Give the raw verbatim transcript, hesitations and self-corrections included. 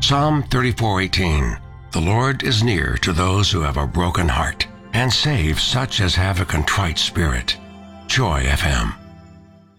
Psalm thirty-four eighteen. The Lord is near to those who have a broken heart, and saves such as have a contrite spirit. Joy F M.